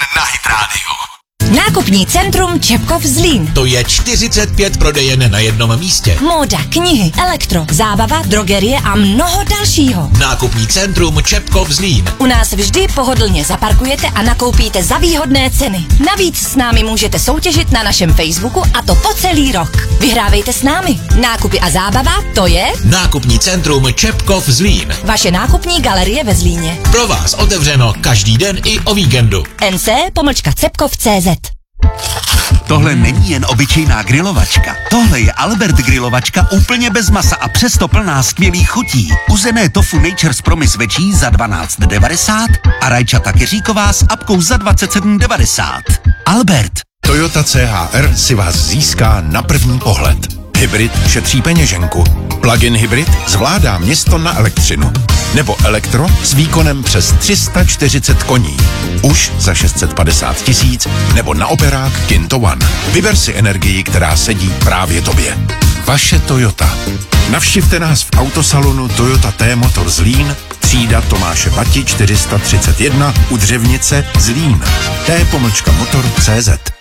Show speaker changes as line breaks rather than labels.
na Hit Radio.
Nákupní centrum Čepkov Zlín.
To je 45 prodejen na jednom místě.
Móda, knihy, elektro, zábava, drogerie a mnoho dalšího.
Nákupní centrum Čepkov Zlín.
U nás vždy pohodlně zaparkujete a nakoupíte za výhodné ceny. Navíc s námi můžete soutěžit na našem Facebooku a to po celý rok. Vyhrávejte s námi. Nákupy a zábava, to je
Nákupní centrum Čepkov Zlín.
vaše nákupní galerie ve Zlíně.
Pro vás otevřeno každý den i o víkendu.
nc.cepkov.cz.
Tohle není jen obyčejná grilovačka. Tohle je Albert grilovačka úplně bez masa a přesto plná skvělých chutí. Uzené tofu Nature's Promise večí za 12,90 a rajčata keříková s apkou za 27,90. Albert.
Toyota CHR si vás získá na první pohled. Hybrid šetří peněženku. Plug-in hybrid zvládá město na elektřinu. Nebo elektro s výkonem přes 340 koní. Už za 650 000 nebo na operák Kinto One. Vyber si energii, která sedí právě tobě. Vaše Toyota. Navštivte nás v autosalonu Toyota T-Motor Zlín, třída Tomáše Bati 431 u Dřevnice Zlín. T-motor.cz